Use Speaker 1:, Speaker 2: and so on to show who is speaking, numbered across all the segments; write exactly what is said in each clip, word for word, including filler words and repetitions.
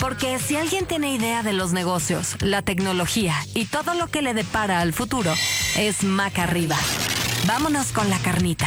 Speaker 1: Porque si alguien tiene idea de los negocios, la tecnología y todo lo que le depara al futuro, es Maca Arriba. Vámonos con la carnita.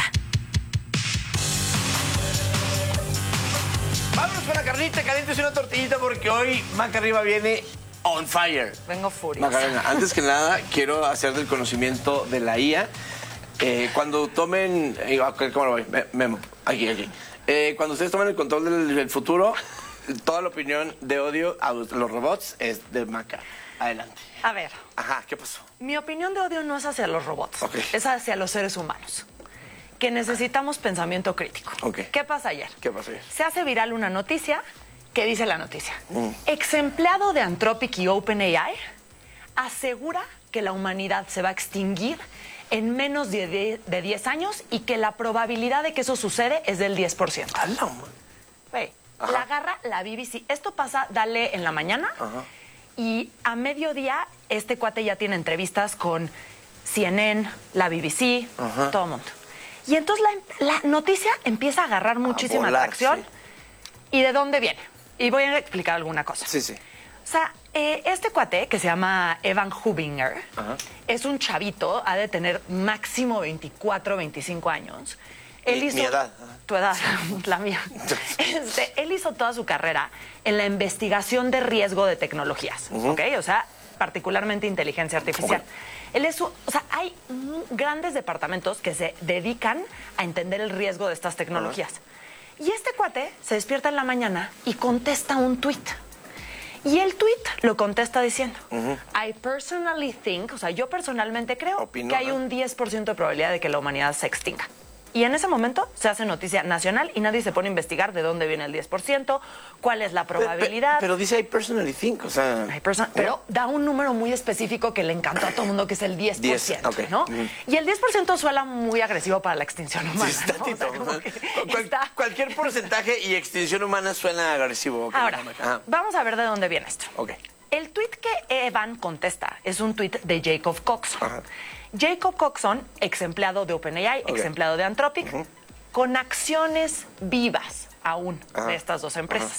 Speaker 2: Vámonos con la carnita, calientes una tortillita porque hoy Maca Arriba viene on fire.
Speaker 3: Vengo furiosa.
Speaker 2: Macarena, antes que nada, quiero hacer del conocimiento de la I A. Eh, cuando tomen... eh, ¿Cómo lo voy? Memo, aquí, aquí. Eh, cuando ustedes tomen el control del, del futuro, toda la opinión de odio a los robots es de Maca. Adelante.
Speaker 3: A ver.
Speaker 2: Ajá, ¿qué pasó?
Speaker 3: Mi opinión de odio no es hacia los robots,
Speaker 2: Okay.
Speaker 3: es hacia los seres humanos, que necesitamos pensamiento crítico.
Speaker 2: Okay.
Speaker 3: ¿Qué pasa ayer?
Speaker 2: ¿Qué pasó ayer?
Speaker 3: Se hace viral una noticia que dice la noticia.
Speaker 2: Mm.
Speaker 3: Ex empleado de Anthropic y OpenAI asegura que la humanidad se va a extinguir en menos de diez años y que la probabilidad de que eso sucede es del diez por ciento.
Speaker 2: ¡Hala!
Speaker 3: Güey, la agarra la B B C. Esto pasa, dale en la mañana.
Speaker 2: Ajá.
Speaker 3: Y a mediodía, este cuate ya tiene entrevistas con C N N, la B B C,
Speaker 2: Ajá.
Speaker 3: todo el mundo. Y entonces la, la noticia empieza a agarrar muchísima
Speaker 2: volar,
Speaker 3: atracción.
Speaker 2: sí.
Speaker 3: ¿Y de dónde viene? Y voy a explicar alguna cosa.
Speaker 2: Sí, sí.
Speaker 3: O sea, eh, este cuate, que se llama Evan Hubinger,
Speaker 2: Ajá.
Speaker 3: es un chavito, ha de tener máximo veinticuatro, veinticinco años. Él
Speaker 2: Mi-
Speaker 3: hizo,
Speaker 2: mi edad.
Speaker 3: Tu edad, la mía. Este, él hizo toda su carrera en la investigación de riesgo de tecnologías,
Speaker 2: Uh-huh.
Speaker 3: ¿ok? O sea, particularmente inteligencia artificial.
Speaker 2: Ok.
Speaker 3: Él es, un- o sea, hay mm, grandes departamentos que se dedican a entender el riesgo de estas tecnologías. Y este cuate se despierta en la mañana y contesta un tuit. Y el tuit lo contesta diciendo,
Speaker 2: Uh-huh.
Speaker 3: I personally think, o sea, yo personalmente creo
Speaker 2: Opino,
Speaker 3: que hay
Speaker 2: ¿no?
Speaker 3: un diez por ciento de probabilidad de que la humanidad se extinga. Y en ese momento se hace noticia nacional y nadie se pone a investigar de dónde viene el diez por ciento, cuál es la probabilidad.
Speaker 2: Pero, pero dice I personally think, o sea...
Speaker 3: Hay perso- pero da un número muy específico que le encantó a todo el mundo, que es el diez por ciento,
Speaker 2: diez, ok.
Speaker 3: ¿no?
Speaker 2: Ujú.
Speaker 3: Y el diez por ciento suena muy agresivo para la extinción humana.
Speaker 2: Sí, está
Speaker 3: ¿no? O sea,
Speaker 2: tito,
Speaker 3: como
Speaker 2: ¿no?
Speaker 3: que
Speaker 2: Cual-
Speaker 3: está-
Speaker 2: Cualquier porcentaje y extinción humana suena agresivo. ok,
Speaker 3: Ahora,
Speaker 2: Ajá.
Speaker 3: vamos a ver de dónde viene esto.
Speaker 2: Ok.
Speaker 3: El tuit que Evan contesta es un tuit de Jacob Coxon.
Speaker 2: Ajá.
Speaker 3: Jacob Coxon, ex empleado de OpenAI,
Speaker 2: Ok.
Speaker 3: ex empleado de Anthropic, con acciones vivas aún
Speaker 2: Ajá.
Speaker 3: de estas dos empresas.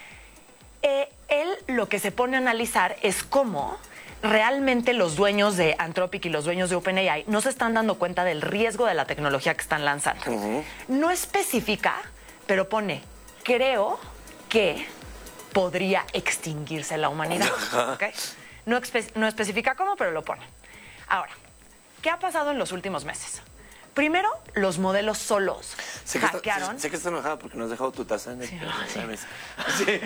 Speaker 3: Eh, él lo que se pone a analizar es cómo realmente los dueños de Anthropic y los dueños de OpenAI no se están dando cuenta del riesgo de la tecnología que están lanzando. No especifica, pero pone, creo que podría extinguirse la humanidad. ¿Ok? No, espe- no especifica cómo, pero lo pone. Ahora, ¿qué ha pasado en los últimos meses? Primero, los modelos solos
Speaker 2: Sé que, está,
Speaker 3: hackearon.
Speaker 2: sé, sé que estás enojada porque no has dejado tu taza en el,
Speaker 3: Sí,
Speaker 2: en
Speaker 3: sí.
Speaker 2: la mesa. Sí.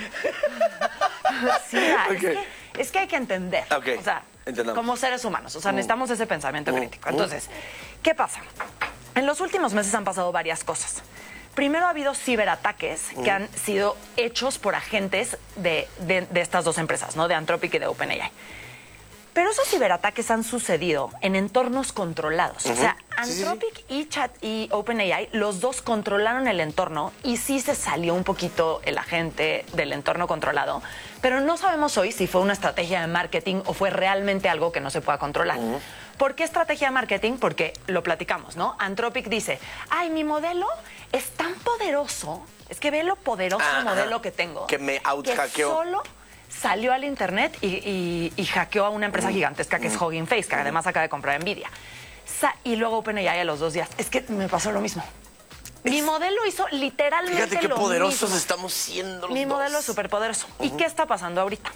Speaker 3: Sí, mira,
Speaker 2: Ok.
Speaker 3: es, que, es que hay que entender.
Speaker 2: Ok,
Speaker 3: O sea,
Speaker 2: entendamos.
Speaker 3: como seres humanos. O sea, necesitamos ese pensamiento
Speaker 2: Mm,
Speaker 3: crítico.
Speaker 2: mm.
Speaker 3: Entonces, ¿qué pasa? En los últimos meses han pasado varias cosas. Primero ha habido ciberataques que han sido hechos por agentes de, de- de estas dos empresas, ¿no? De Anthropic y de OpenAI. Pero esos ciberataques han sucedido en entornos controlados. O sea,
Speaker 2: Sí, sí, sí.
Speaker 3: Anthropic y Chat y OpenAI, los dos controlaron el entorno y sí se salió un poquito el agente del entorno controlado. Pero no sabemos hoy si fue una estrategia de marketing o fue realmente algo que no se pueda controlar. ¿Por qué estrategia de marketing? Porque lo platicamos, ¿no? Anthropic dice, ay, mi modelo es tan poderoso, es que ve lo poderoso
Speaker 2: Ajá.
Speaker 3: modelo que tengo.
Speaker 2: Que me
Speaker 3: Que
Speaker 2: out-hackeó.
Speaker 3: solo salió al internet y, y- y hackeó a una empresa gigantesca que es Hugging Face, que además acaba de comprar Nvidia. Sa- y luego OpenAI a los dos días. Es que me pasó lo mismo. Mi modelo hizo literalmente
Speaker 2: Fíjate qué
Speaker 3: lo
Speaker 2: poderosos
Speaker 3: mismo.
Speaker 2: estamos siendo los
Speaker 3: Mi
Speaker 2: dos.
Speaker 3: modelo es súper poderoso. ¿Y qué está pasando ahorita?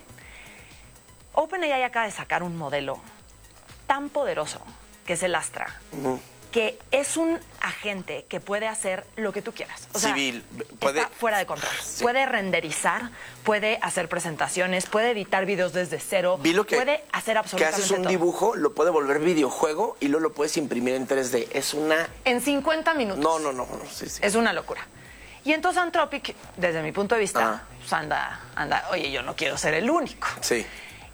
Speaker 3: OpenAI acaba de sacar un modelo tan poderoso que es el Astra, que es un agente que puede hacer lo que tú quieras. O sea,
Speaker 2: Civil, puede-
Speaker 3: está fuera de control.
Speaker 2: Sí.
Speaker 3: Puede renderizar, puede hacer presentaciones, puede editar videos desde cero,
Speaker 2: Vi lo que,
Speaker 3: puede hacer
Speaker 2: que
Speaker 3: absolutamente
Speaker 2: haces un
Speaker 3: todo.
Speaker 2: dibujo, lo puede volver videojuego y luego lo puedes imprimir en tres D. Es una...
Speaker 3: En cincuenta minutos.
Speaker 2: No, no, no, no, sí, sí.
Speaker 3: Es una locura. Y entonces Anthropic, desde mi punto de vista,
Speaker 2: Ajá.
Speaker 3: pues anda, anda, oye, yo no quiero ser el único.
Speaker 2: Sí.